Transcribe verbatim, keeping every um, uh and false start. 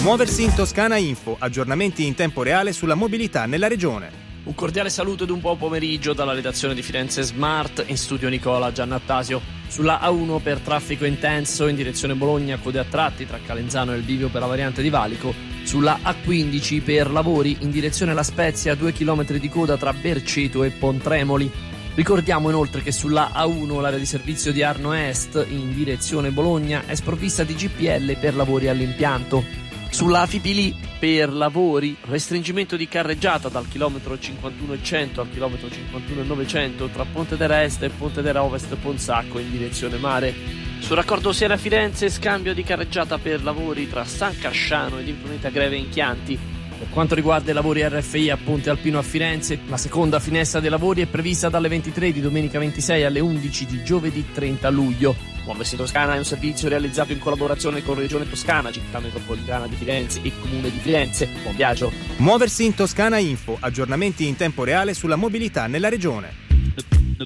Muoversi in Toscana Info, aggiornamenti in tempo reale sulla mobilità nella regione. Un cordiale saluto ed un buon pomeriggio dalla redazione di Firenze Smart, in studio Nicola Giannattasio. Sulla A uno per traffico intenso in direzione Bologna, code a tratti tra Calenzano e il bivio per la variante di Valico. Sulla A quindici per lavori in direzione La Spezia, due chilometri di coda tra Berceto e Pontremoli. Ricordiamo inoltre che sulla A uno l'area di servizio di Arno Est in direzione Bologna è sprovvista di G P L per lavori all'impianto. Sulla Fipili per lavori, restringimento di carreggiata dal chilometro cinquantuno e cento al chilometro cinquantuno e novecento tra Pontedera Est e Pontedera Ovest Ponsacco in direzione mare. Sul raccordo Siena-Firenze, scambio di carreggiata per lavori tra San Casciano ed Impruneta Greve in Chianti. Per quanto riguarda i lavori R F I a Ponte Alpino a Firenze, la seconda finestra dei lavori è prevista dalle ventitré di domenica ventisei alle undici di giovedì trenta luglio. Muoversi in Toscana è un servizio realizzato in collaborazione con Regione Toscana, Città Metropolitana di Firenze e Comune di Firenze. Buon viaggio! Muoversi in Toscana Info, aggiornamenti in tempo reale sulla mobilità nella regione.